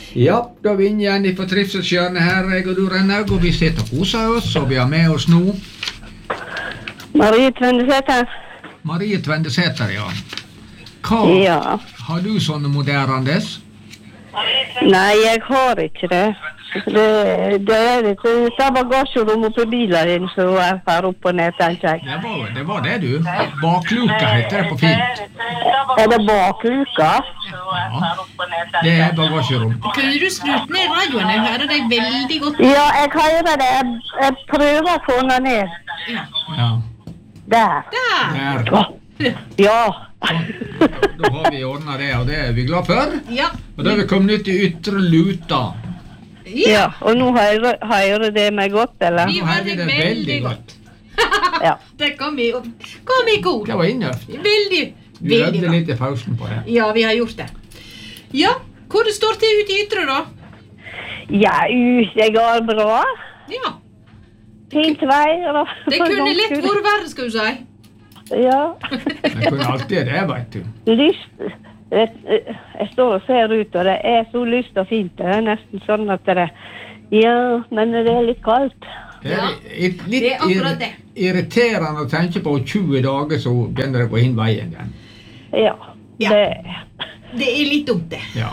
Ja, da er vi inn igjen på Trivselshjørnet her, jeg og du Rennaug, og vi sitter og koser oss, og vi har med oss nå Marie Tvendesæter. Marie Tvendesæter, ja. Hva Ja. har du sånne moderandes? Nei, jeg har ikke det. Det er det bagasjerom oppi bilen din, så jeg fer opp og ned, tenker jeg. Det var det, du. Bakluka heter det på fint. Er det bakluka? Ja, det er bagasjerom. Kunne du skrutt ned radioen? Jeg hører deg veldig godt. Ja, jeg hører det. Jeg prøver å få den ned. Ja. Der. Der. Ja. Da har vi ordnet det, og det er vi glad for. Ja. Og da er vi kommet ut i ytre luta. Ja, og nå hører det meg godt, eller? Vi hører det veldig godt. Ja. Det kom i god. Det var innøft. Veldig Vi øvde bra. litt i pausen på det. Ja, vi har gjort det. Ja, hvor det står til ute i ytre da? Ja, det går bra. Ja, Fint veier. det kunne lett vært verre, skal du si. Ja. Det kunne alltid det, vet du. Lyst. Jeg står og ser ut, og det er så lyst og fint. Det er nesten sånn at det... Ja, men det er litt kaldt. Det er litt det er akkurat det. irriterende å tenke på 20 dager, så begynner det å gå inn veien igjen. Ja, Ja. Det er litt dumt det. Ja.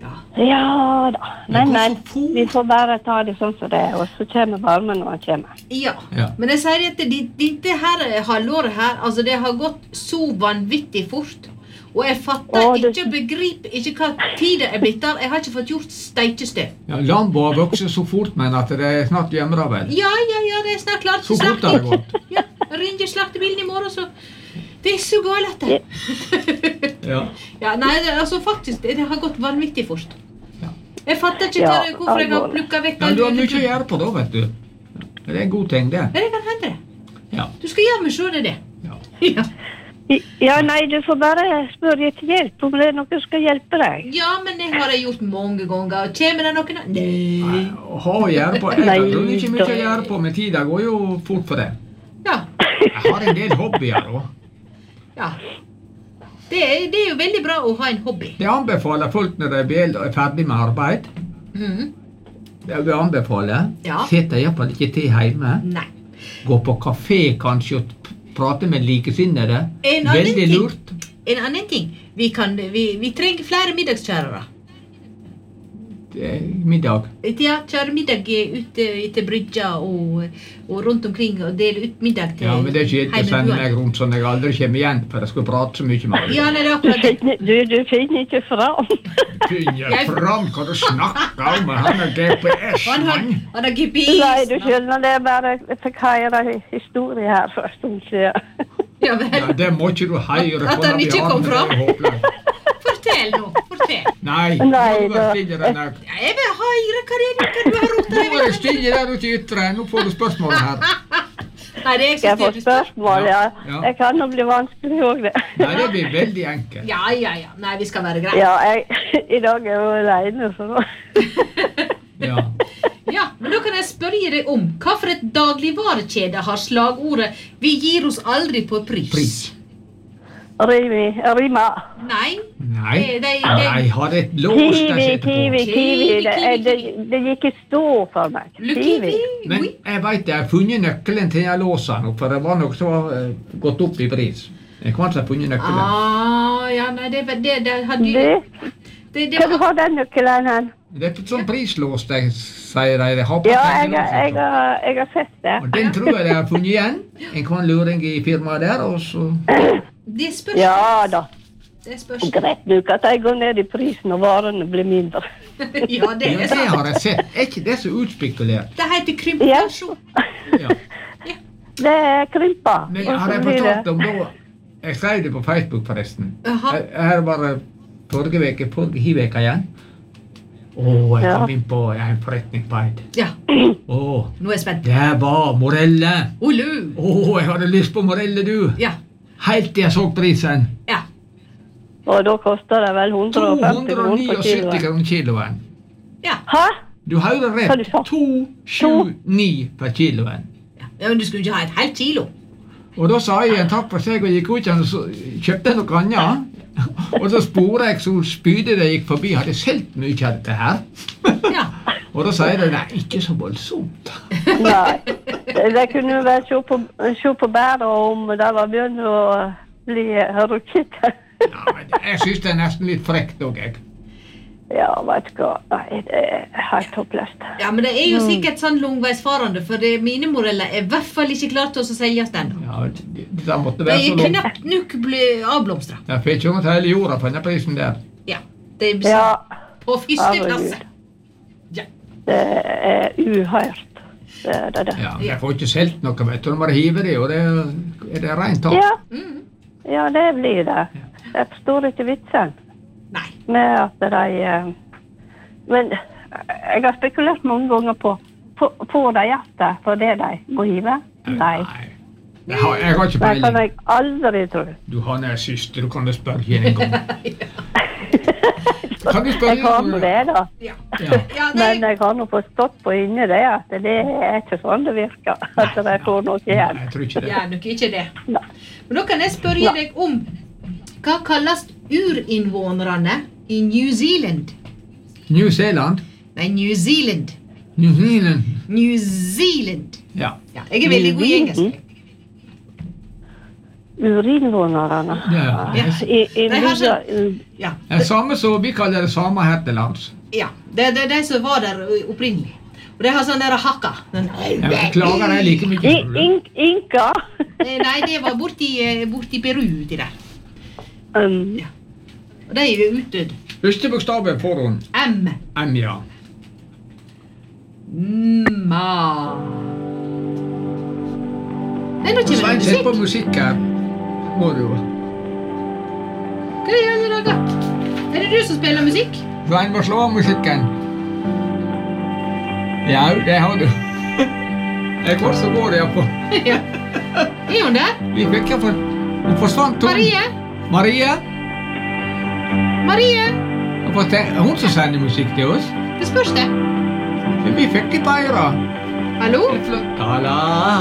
Ja da. Men, går så fort. vi får bare ta det sånn som det er, og så kommer varmen når den kommer. Ja, Ja. men jeg sier at dette her halvåret her, altså det har gått så vanvittig fort. Og jeg fatter ikke og begriper ikke hva tid det er blitt av. Jeg har ikke fått gjort steikestøv. Ja, Lambo har vokset så fort, men at det er snart gjemmer av vel. Ja, det er snart klart Så til fort har det slakting. gått. Ja, ringer slaktebilen i morgen, så det er så galt det. Ja. Ja, nei, altså faktisk, det har gått vanvittig fort. Ja. Jeg fatter ikke hvorfor jeg har plukket vekk Ja, du har mye å gjøre på da, vet du. Det er en god ting, det. Ja, det kan hende det. Ja. Du skal gjøre meg så det. Ja. Ja. Ja, nei, du får bare spørre etter hjelp om det er noe som skal hjelpe deg. Ja, men det har jeg gjort mange ganger. Kommer det noen? Nei. Ha å gjøre på. Jeg har ikke mye å gjøre på, men tida går jo fort for det. Ja. Jeg har en del hobbyer da. Ja. Det er jo veldig bra å ha en hobby. Det anbefaler folk når de er ferdig med arbeid. Mhm. Det vil jeg anbefale. Ja. Sitter i hvert fall ikke til hjemme. Nei. Gå på kafé kanskje og prate med likesinnede. En annen Veldig ting. lurt. En annen ting. Vi trenger flere middagskjærere. Middag. Ja, kjøre middag ute til brygja og rundt omkring og dele ut middag til Ja, men det er ikke å sende meg heimeboende. rundt sånn jeg aldri kommer igjen, for jeg skal prate så mye med alle. Ja, nei, det er akkurat det. Du finner ikke fram. Finner fram hva du snakker om, han er GPS-mann. Han har GPS. Nei, du skjønner, det er bare jeg fikk høre en historie her for en stund siden. Ja, vel. Ja, det må ikke du høre på. At han når vi ikke har kom med fram. det håpløst. Fortell nå, fortell. Nei, Nei, nå må du da- være stille, Rennaug. Ja, jeg vil høre hva det er du har rota Nå må du stille der ute i ytre. Nå får du spørsmålet her. Nei, det er Skal jeg få spørsmål, ja? Ja. Det kan jo bli vanskelig også, det. Nei, det blir veldig enkelt. Ja. Nei, vi skal være greie. Ja, i dag er jeg alene, så nå. Ja. Ja, men da kan jeg spørre deg om hva for et dagligvarekjede har slagordet «Vi gir oss aldri på pris». Pris. Rima. Nei. Nei, Det- jeg har et lås der sitter på. Kiwi. Det gikk i stå for meg. Kiwi. Men jeg vet jeg har funnet nøkkelen til den låsen, for det var noe som var gått opp i pris. Jeg kan ikke ha funnet nøkkelen. Ja, nei, det hadde jo... Det Kan du ha den nøkkelen her? Det er et sånn prislås, de sier de. Har på Ja, tenkelåsen. jeg har sett det. Og den tror jeg de har funnet igjen. En kan luring i firmaet der, og så... Det spørs. Ja da. Det spørs. Greit nok at jeg går ned i prisen og varene blir mindre. Ja, det Ja, er det sant. har jeg sett. Er ikke det så utspekulert? Det heter krympflasjon. Ja. Det er krympa. Men og har så jeg blir fortalt det- om da? Jeg skrev det på Facebook forresten. Jaha. Her var det forrige veka igjen. Jeg Ja. kom inn på en forretning på Eid. Ja, Åh, nå er jeg spent. det var morelle. Olu. Jeg hadde lyst på morelle, du. Ja, Helt til jeg så prisen. ja. Og da koster det vel 150 kroner på 279 kiloen. kroner kiloen. Ja. Hæ? Du hører Hva du rett. sa? 279 per kiloen. Ja, men du skulle ikke ha et helt kilo. Og da sa jeg en takk for seg og gikk ut igjen og så kjøpte jeg noe annet. Og så sporet jeg så spydet jeg gikk forbi, hadde selv mye av dette her. Ja. Og da sier de, nei, ikke så voldsomt. Nei. Det kunne jo være se på bæret om det var begynt å bli rukkete. Ja, men jeg synes det nesten litt frekt også, jeg. Ja, vet du hva. Nei, det helt håpløst. Ja, men det jo sikkert sånn langveisfarende, for mine modeller I hvert fall ikke klart til å selges den. Ja, det måtte Det være så langt. knapt nok bli avblomstret. Jeg fikk ikke noe til hele jorda på denne prisen der. Ja, det Ja, på første klasse. Ja. det uhørt. Det. Ja, jeg får ikke selv noe, vet du. De bare hiver det, og det rent tap. Ja. Ja, det blir det. Jeg forstår ikke vitsen. Nei. Med at de... Men jeg har spekulert mange ganger på de hjertet for det de må hive. Nei. Jeg har ikke Det kan peiling. jeg aldri tro. Du har en søster, du kan spørre henne en gang. Kan du spørre Jeg har nå det da. Ja. Ja. Ja, Men jeg har nå forstått på inni det at det ikke sånn det virker. At de får noe Nei, igjen. jeg tror ikke det. Ja, nok ikke det. Nei. Men da kan jeg spørre deg om hva kalles urinnvånerne I New Zealand? New Zealand? Nei, New Zealand. New Zealand? New Zealand. Ja. Ja, jeg veldig god I engelsk. Urinvånerne. Ja. De har så- Ja, Det er samme som vi kaller det samme her til lands. ja. Det de som var der opprinnelig. Og de har sånn der hakka. Den, Jeg klager deg like mye. Inka. Nei, det var borti Peru uti der. Ja. Og de jo utdødd. Første bokstaven foran M. M, ja. Ma. Nei, nå kommer det Svein, sett på musikk. musikk her. Må du jo. Hva I alle dager? Det du som spiller musikk? Svein, må slå av musikken. Ja, det har du. Jeg går så går det jeg på. Ja. Hun der? Vi fikk jeg for... Hun forsvant. Hun. Marie? Marie? Marie? Hun som sender musikk til oss. Det spørs det. Men vi fikk ikke beira. Hallo? Det er flott. Tala.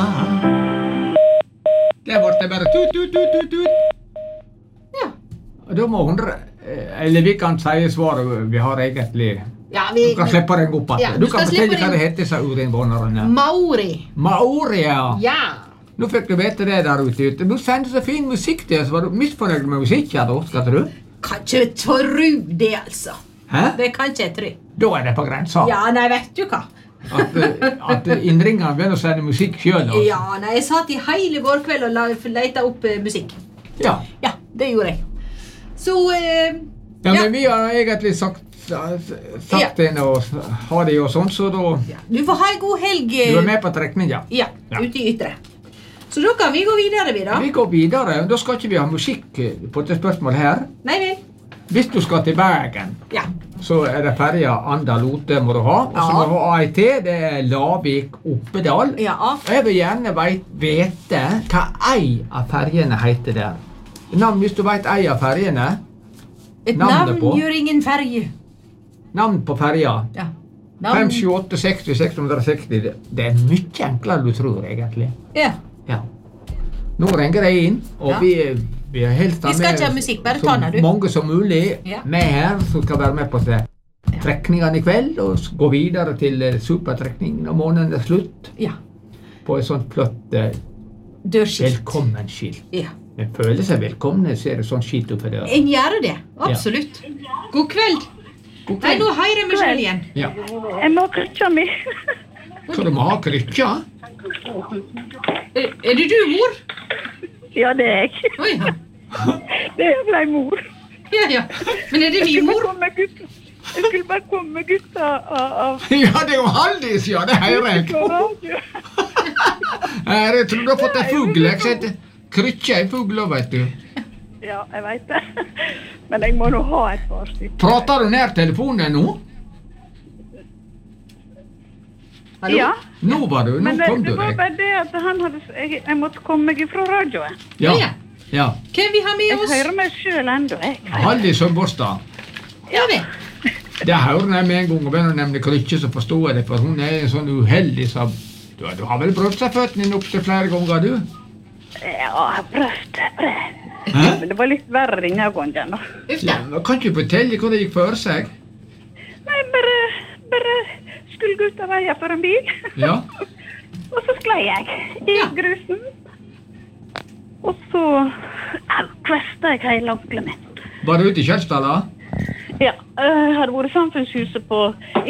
Det ble det bare tut. Ja. Og da må hun... Eller vi kan si svaret vi har egentlig... Ja, Du kan slippe den opp. Ja, Du du kan skal slippe fortelle hva den. det heter, sa urinnvånerne. Maori. Maori, ja. Ja. Nå fikk du vite det der ute. Du sendte så fin musikk til oss. Var du misfornøyd med musikken da, skal du? Kan ikke tro det, altså. Hæ? Det kan ikke jeg tro. Da er det på grensa. Ja, nei, vet du hva? At innringene begynner å sende musikk selv. Altså. Ja, nei, jeg satt I hele går kveld og lette opp musikk. Ja. Ja, det gjorde jeg. Så, Ja, men vi har egentlig sagt inn og ha det og sånn, så da... ja. Du får ha en god helg. Du er med på trekninga. Ja, Ja. ute I ytre. Så da kan vi gå videre, vi da. Vi går videre. Da skal ikke vi ha musikk på det spørsmålet her. Nei vel. Hvis du skal til Bergen, Ja. så er det ferja Anda-Lote må du ha. Og så må du ha AIT, det er Lavik-Oppedal. Ja. Og jeg vil gjerne vite hva ei av ferjene heter der. Hvis du vet ei av ferjene, Et Navnet navn på? gjør ingen ferge. navn på ferja. Ja. 5, 7, 8, 60, 660. Det er mye enklere du tror, egentlig. Ja. Ja. Nå ringer det inn, og Ja. vi er helst Vi skal ikke ha musikk, bare ta den, du. så mange som mulig Ja. med her, som skal være med på trekningene I kveld, og gå videre til supertrekningen når måneden er slutt, Ja. på et sånt flott Dørskilt. velkommenskilt. Ja. En føler seg velkomne, ser det sånn skilt oppe der. En gjør det. Absolutt. God kveld. God Nei, kveld. nå hører jeg meg selv igjen. Ja. Jeg må krykke meg. Så du må ha krykker? Er det du, mor? Ja, det er jeg. Oi, ja. Det er ble mor. Ja. Men er det min mor? Jeg skulle bare komme gutta av Ja, det er jo Haldis, ja, det hører jeg. radio. Jeg tror du har fått en fugl. Jeg setter krykker I fugler, vet du. Ja, jeg vet det. Men jeg må nå ha et par stykker. Prater du nær telefonen nå? Hallo? Ja, Nå var du, nå men kom det du var deg. bare det at han hadde... Jeg måtte komme meg fra radioen. Ja, Ja. ja. Hvem vi har med Jeg oss? hører meg selv enda, jeg. Haldis Sørborstad. Ja, vi. Det hører jeg med en gang, og begynner å nevne krykker, så forstår jeg det, for hun er en sånn uheldig, så... Du har vel prøvd seg føttene inn opp til flere ganger, du? Ja, jeg har prøvd. Men det var litt verre denne gangen da. Ja, kan ikke fortelle hva det gikk for seg? Nei, bare skulle gå ut av veien for en bil. Ja. Og så sklei jeg i grusen. Og så kvestet jeg hele ankelen min. Var du ute i Kjølstala? Ja, jeg hadde vært i samfunnshuset på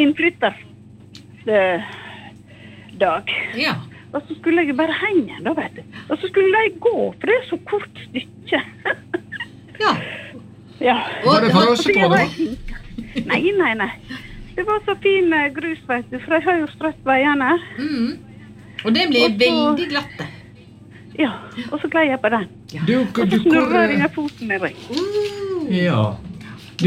innflytterdag. Ja. Og så skulle jeg bare henge da, vet du. Og så skulle jeg gå, for det så kort stykke. Ja. Ja. Var det for oss på da? Nei. Det var så fin grus, vet du, for jeg har jo strøtt veiene. Og det ble veldig glatte. Ja, og så gled jeg på den. Du, Og så snurrer jeg foten ned. Ja. Du,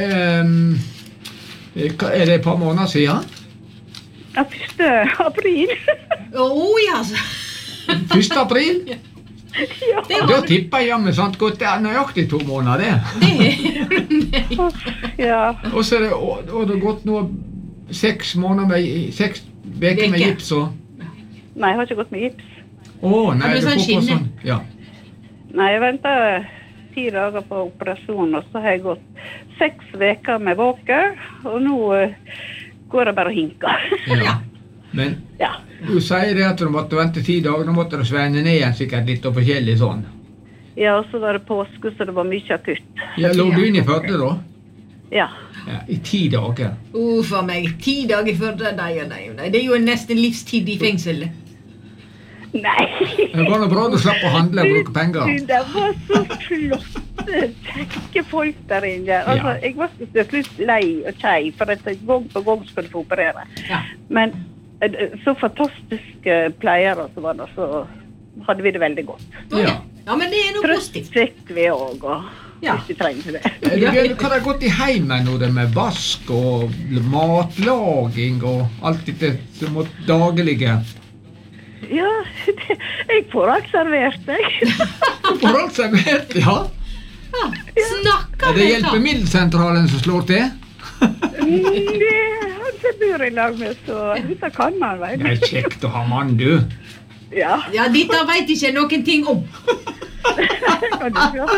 er det et par måneder siden? Ja, 1. april. Ja. 1. april? Ja. Da tipper jeg med sant godt, det er nøyaktig 2 måneder det. Ja. Og så er det, det gått nå 6 måneder med 6 veker med gips og... Nei, jeg har ikke gått med gips. Nei, du får på sånn. Ja. Nei, jeg ventet 10 dager på operasjon, og så har jeg gått 6 veker med våker, og nå går jeg bare og hinker. Ja. Men du sier det at du måtte vente 10 dager, nå måtte du svenne ned igjen sikkert litt og forskjellig sånn. Ja, og så var det påske, så det var mye akutt. Ja, lå du inn i Førde da? Ja. Ja, i 10 dager. For meg, 10 dager i Førde, nei. Det er jo nesten livstid i fengsel. Nei. Det var noe bra du slapp å handle og bruke penger. Det var så flotte, kjekke folk der inne. Altså, jeg var til slutt lei og kjei, for at jeg gang på gang skulle få operere. Ja. Men så fantastiske pleiere som var der, så hadde vi det veldig godt. Ja. Ja, men det er noe positivt. Trøst fikk vi også, og hvis vi trengte det. Hva har det gått i heimen nå, det med vask og matlaging og alt dette som må dagelige? Ja, jeg får alt servert, jeg. Du får alt servert, ja. Snakker Er det hjelpemiddelsentralen som slår til? Det han som bor i lag med, så dette kan man, vet du. Det er kjekt å ha mann, du. Ja. Ja, dette vet ikke noen ting om. Kan du se.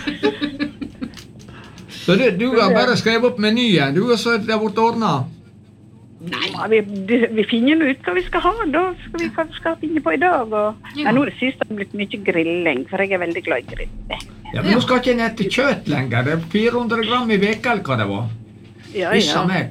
Så du har bare skrevet opp menyen, du, og så er det vært ordnet. Ja, vi finner ut hva vi skal ha, da skal vi kanskje finne på i dag. Og... Ja. Nå er det sist det har blitt mye grilling, for jeg er veldig glad i grill. Ja, men nå skal ikke en ete kjøtt lenger, det er 400 gram i veka, eller hva det var. Ja. Meg.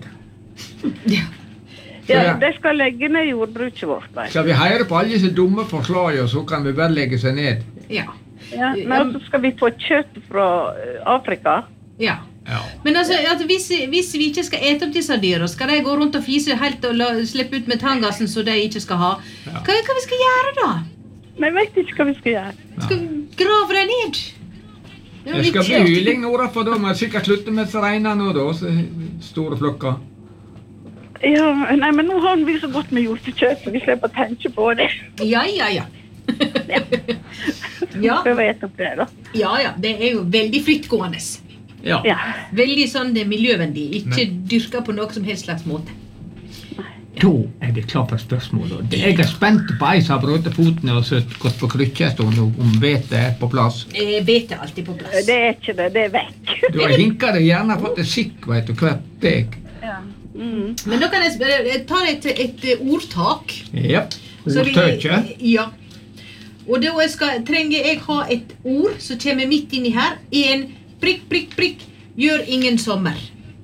Ja, de skal legge ned jordbruket vårt. Skal vi høre på alle disse dumme forslag, og så kan vi bare legge seg ned? Ja. Men så skal vi få kjøtt fra Afrika. Ja. Men altså, hvis vi ikke skal ete opp disse dyra, skal de gå rundt og fise helt og slippe ut metangassen så de ikke skal ha? Hva vi skal gjøre da? Men jeg vet ikke hva vi skal gjøre. Skal vi grave dem ned? Det skal bli hyling nå da, for da må jeg sikkert slutte med å regne nå da, så store flokker. Ja, nei, men nå har vi så godt med hjortekjøtt, så vi slipper å tenke på det. Ja. Prøv å ete opp det da. Ja, det er jo veldig frittgående. Ja. Veldig sånn det miljøvennlig, ikke dyrka på noe som helst slags måte. Da er det klart for spørsmål. Jeg er spent på ei som har brøtet fotene og gått på krykkestånd om hvete er på plass. Hvete er alltid på plass. Det er ikke det, det er vekk. Du har hinket deg gjerne fått et sikk, vet du, hvert deg. Ja. Men da kan jeg ta et ordtak. Ja, ordtøkje. Ja. Og da trenger jeg ha et ord som kommer midt inni her. En prikk, prikk, prikk, gjør ingen sommer.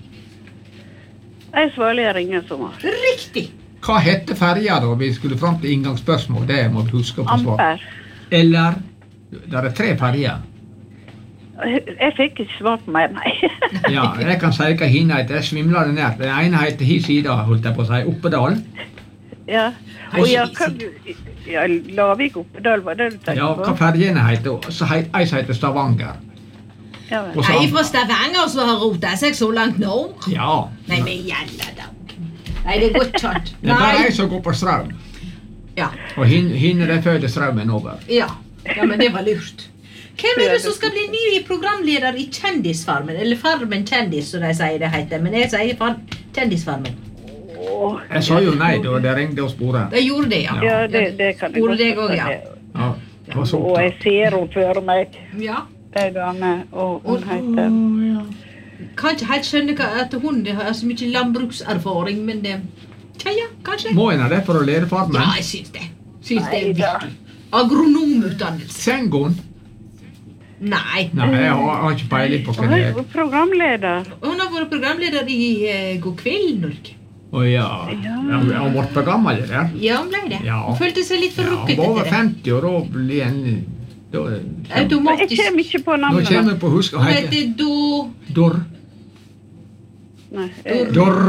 Jeg svarer ingen sommer. Riktig. Hva heter ferja da? Vi skulle frem til inngangsspørsmål, det må vi huske på svar. Amper. Eller, der er 3 ferjer. Jeg fikk ikke svar på meg, nei. Ja, jeg kan si hva henne heter, jeg svimler det ned. Den ene heter hi sida, holdt jeg på å si, Oppedal. Ja, og Lavik Oppedal, var det du tenkte på? Ja, hva ferjene heter, så ei som heter Stavanger. Ja, Nei, fra Stavanger som har rotet seg så langt nord. Ja. Nei, men gjerne da. Nei, det går ikke sånn. Det er bare ei som går på strøm. Ja. Og henne det føder strømmen over. Ja, men det var lurt. Hvem er det som skal bli ny programleder i Kjendisfarmen? Eller Farmen Kjendis, som de sier det heter. Men jeg sier Kjendisfarmen. Jeg sa jo nei da, det ringte og sporet. Jeg gjorde det, ja. Ja, det kan jeg Gjorde det også, ja. Ja, det var så og jeg ser henne for meg. Ja. en dame, og hun heter... Kan ikke helt skjønne at hun har så mye landbrukserfaring, men ja, kanskje. Må en ha det for å lede farmen? Ja, jeg synes det. Synes det viktig. Agronomutdannelse. Sengon? Nei. Nei, jeg har ikke peiling på hva Hun det er programleder. Hun har vært programleder i God kveld, Norge. Ja. Hun har vært for gammel, det der. Ja, hun ble det. Ja. Hun følte seg litt for Ja, rukket hun var over etter det. 50 år, og blir en... Jeg Automatisk. kommer ikke på Nå navnet. kommer jeg på å huske å Hun hete heter Dor. Nei, Dor.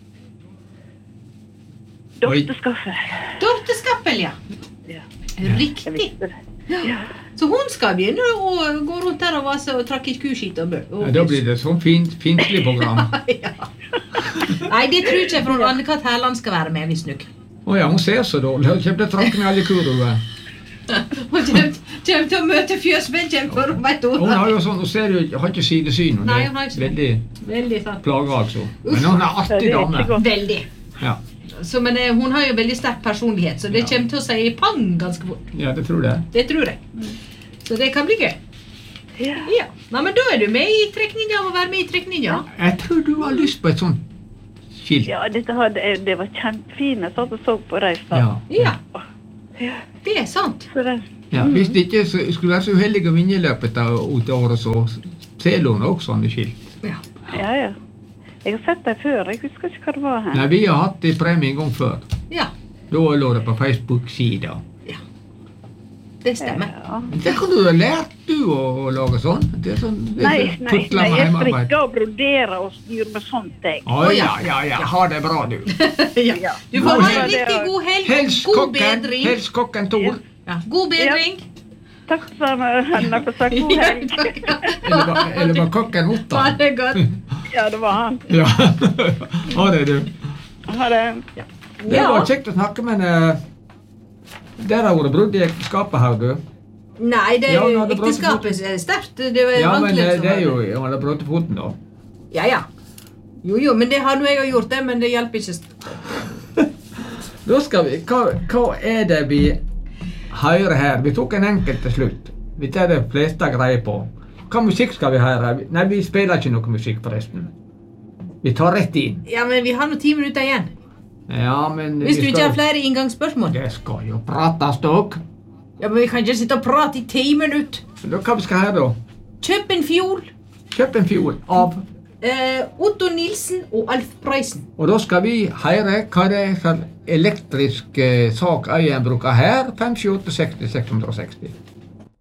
Dorteskaffe. Dorte Skappel, ja. Ja, jeg Riktig. visste det. Ja. Så hun skal begynne å gå rundt der og vase og trakke kuskitt og bø. Ja, da blir det sånn finslig program. Ja. Nei, det tror ikke jeg, for Anne-Kat. Herland skal være med, hvis nok. Åja, hun ser så dårlig. Hun kommer til å trakke med alle kuroer. Hun kommer til å møte fjøsbenken for hun vet Hun har jo sånn, hun ser jo, har ikke sidesyn. Nei, hun har ikke det. Veldig Veldig sant. plaga, altså. Men hun er artig dame. Veldig. Ja. Så, men hun har jo veldig sterk personlighet, så det kommer til å si pang ganske fort. Ja, det tror jeg. Det tror jeg. Så det kan bli gøy. Ja. Ja. Nei, men da er du med i Trekkninja og være med i Trekkninja. Jeg tror du har lyst på et sånt skilt. Ja, det var kjempefint. Jeg satt og så på reis da. Ja. Ja, det er sant. Så det, Ja, hvis det ikke skulle være så uheldig å vinne i løpet av året, så selger hun også sånne skilt. Ja. ja. Jeg har sett deg før, jeg husker ikke hva det var her. Nei, vi har hatt det i premie en gang før. Ja, Da lå det på Facebook-sida. det stemmer. Ja. Det kan du ha lært du å lage sånn. Det er sånn det er Nei, så putler med jeg hjemmearbeid. strikker og broderer og styrer med sånt, jeg. Å ja, ha det bra du. Ja. Du får ha en riktig god helg. Hels God kokken, bedring. hels kokken Tor. Ja. God bedring. Takk sammen, henne for sagt god helg. Eller var kokken Ha Ottar? det godt. Ja, det var han. Ja. Ha det du. Ha det. Det var kjekt å snakke med henne. Der har vært brudd i ekteskapet her, du. Nei, det Ja, er hun jo hadde brått ekteskapet er sterkt. Det er Ja, men vanskelig som det er jo, vanlig. hun hadde brått foten da. Ja. Jo, men det har nå jeg gjort det, men det hjelper ikke. Da skal vi, hva er det vi hører her? Vi tok en enkelt til slutt. Vi tar det fleste greier på. Hva musikk skal vi høre? Nei, vi spiller ikke noe musikk forresten. Vi tar rett inn. Ja, men vi har nå 10 minutter igjen. Ja, men Hvis du vi ikke har skal, flere inngangsspørsmål. det skal jo prates dog. Ja, men vi kan ikke sitte og prate i 10 minutter. Da, hva vi skal høre da? Kjøp en fiol. Kjøp en fiol av, Otto Nilsen og Alf Preisen. og da skal vi høre hva det er for elektrisk sak eieren bruker her, 578 60 660.